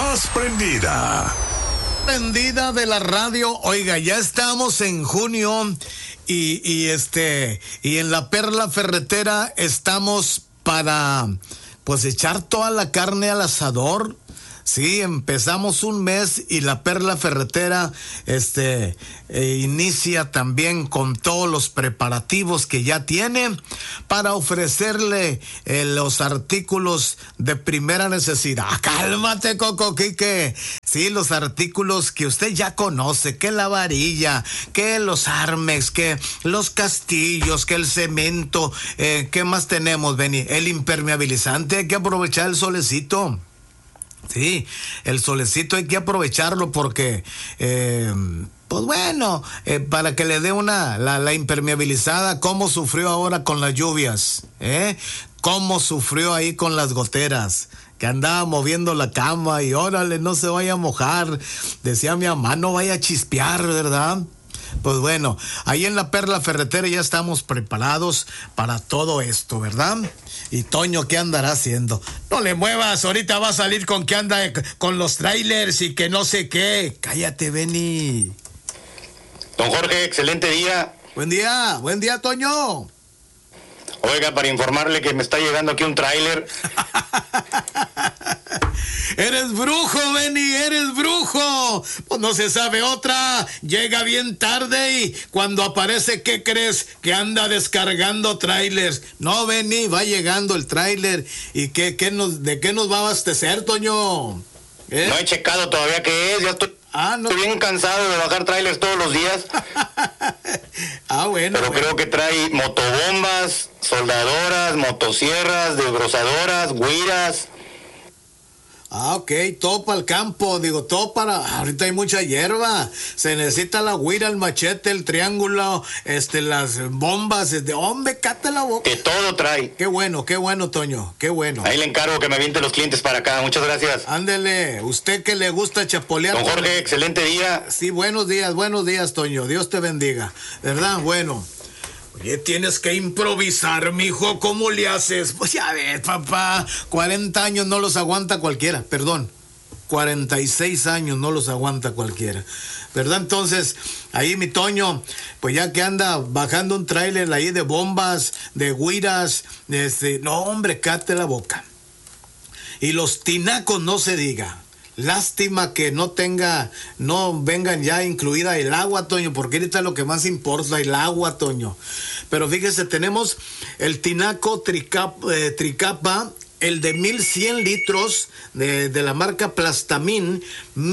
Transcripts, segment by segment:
más prendida. Prendida de la radio. Oiga, ya estamos en junio y en la Perla Ferretera estamos para pues echar toda la carne al asador. Sí, empezamos un mes y la Perla Ferretera inicia también con todos los preparativos que ya tiene para ofrecerle los artículos de primera necesidad. Cálmate, Coco Quique. Sí, los artículos que usted ya conoce, que la varilla, que los armex, que los castillos, que el cemento. ¿Qué más tenemos, Benny? El impermeabilizante, hay que aprovechar el solecito. Sí, el solecito hay que aprovecharlo porque, pues bueno, para que le dé la impermeabilizada, cómo sufrió ahora con las lluvias, cómo sufrió ahí con las goteras, que andaba moviendo la cama y órale, no se vaya a mojar, decía mi mamá, no vaya a chispear, ¿verdad? Pues bueno, ahí en la Perla Ferretera ya estamos preparados para todo esto, ¿verdad? Y Toño, ¿qué andará haciendo? No le muevas, ahorita va a salir con que anda con los trailers y que no sé qué. Cállate, Benny. Don Jorge, excelente día. Buen día, Toño. Oiga, para informarle que me está llegando aquí un tráiler. Eres brujo, Benny, eres brujo. Pues no se sabe otra. Llega bien tarde y cuando aparece, ¿qué crees? Que anda descargando trailers. No, Benny, va llegando el trailer. ¿Y de qué nos va a abastecer, Toño? No he checado todavía qué es. Ya estoy bien cansado de bajar trailers todos los días. Bueno. Pero creo que trae motobombas, soldadoras, motosierras, desbrozadoras, güiras. Ok, todo para el campo, todo ahorita hay mucha hierba, se necesita la güira, el machete, el triángulo, las bombas, hombre, cate la boca. Que todo trae. Qué bueno, Toño, qué bueno. Ahí le encargo que me aviente los clientes para acá, muchas gracias. Ándele, usted que le gusta chapolear. Don Jorge, excelente día. Sí, buenos días, Toño, Dios te bendiga, ¿verdad? Bueno. Oye, tienes que improvisar, mijo, ¿cómo le haces? Pues ya ves, papá, 40 años no los aguanta cualquiera, 46 años no los aguanta cualquiera, ¿verdad? Entonces, ahí mi Toño, pues ya que anda bajando un tráiler ahí de bombas, de güiras, no, hombre, cállate la boca. Y los tinacos no se diga. Lástima que no vengan ya incluida el agua, Toño, porque ahorita es lo que más importa, el agua, Toño. Pero fíjese, tenemos el tinaco Tricapa, el de 1100 litros de la marca Plastamin,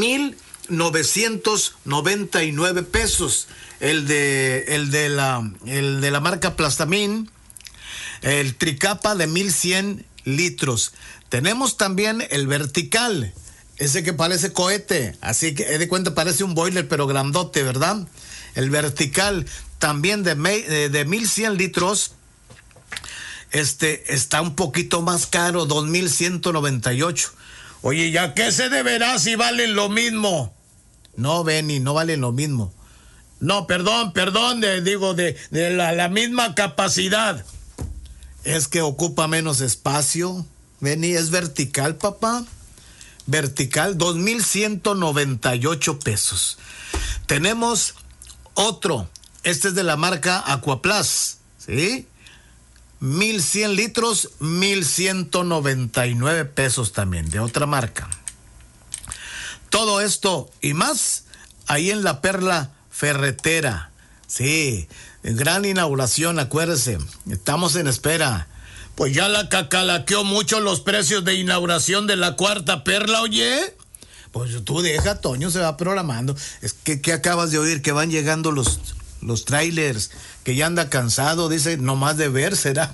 1,999 pesos. El de la marca Plastamin, el Tricapa de 1100 litros. Tenemos también el vertical. Ese que parece cohete, así que de cuenta parece un boiler pero grandote, ¿verdad? El vertical también de 1100 litros, está un poquito más caro, 2198. Oye, ¿ya qué se deberá si valen lo mismo? No, Benny, no valen lo mismo. No, perdón, de la misma capacidad. Es que ocupa menos espacio, Benny, es vertical, papá. Vertical, 2,198 pesos. Tenemos otro. Este es de la marca Aquaplast, ¿sí? 1100 litros, 1,199 pesos también, de otra marca. Todo esto y más ahí en la Perla Ferretera. Sí, gran inauguración, acuérdese. Estamos en espera. Pues ya la cacalaqueó mucho los precios de inauguración de la cuarta perla, oye. Pues tú deja, Toño, se va programando. Es que acabas de oír que van llegando los trailers, que ya anda cansado, dice, nomás de ver, será.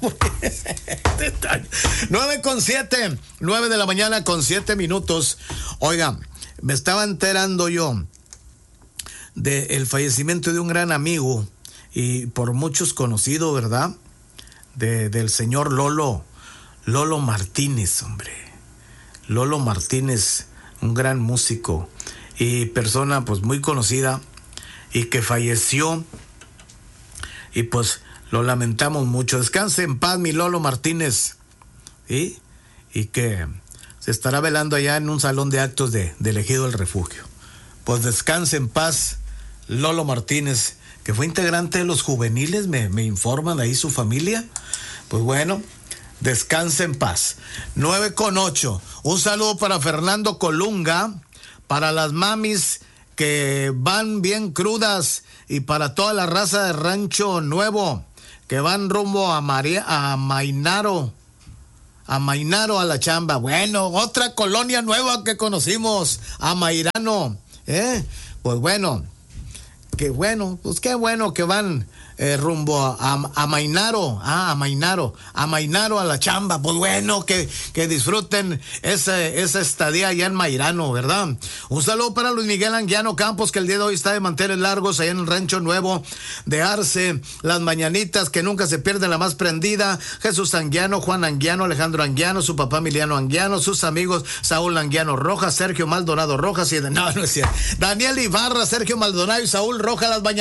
9:07, 9 de la mañana con 7 minutos. Oiga, me estaba enterando yo del fallecimiento de un gran amigo y por muchos conocido, ¿verdad? Del señor Lolo Martínez, hombre. Lolo Martínez, un gran músico y persona pues muy conocida y que falleció y pues lo lamentamos mucho. Descanse en paz, mi Lolo Martínez, ¿sí? Y que se estará velando allá en un salón de actos del Ejido del Refugio. Pues descanse en paz Lolo Martínez, que fue integrante de los juveniles, me informan ahí su familia. Pues bueno, descanse en paz. 9:08. Un saludo para Fernando Colunga, para las mamis que van bien crudas y para toda la raza de Rancho Nuevo que van rumbo a Mainaro a la chamba. Bueno, otra colonia nueva que conocimos, Amairano, pues bueno, qué bueno que van rumbo a Mainaro, a Mainaro a la chamba. Pues bueno, que disfruten esa estadía allá en Mairano, ¿verdad? Un saludo para Luis Miguel Anguiano Campos, que el día de hoy está de manteles largos allá en el Rancho Nuevo de Arce. Las mañanitas que nunca se pierden, la más prendida. Jesús Anguiano, Juan Anguiano, Alejandro Anguiano, su papá Emiliano Anguiano, sus amigos Saúl Anguiano Rojas, Sergio Maldonado Rojas y no es cierto, Daniel Ibarra, Sergio Maldonado y Saúl Rojas. Las mañanitas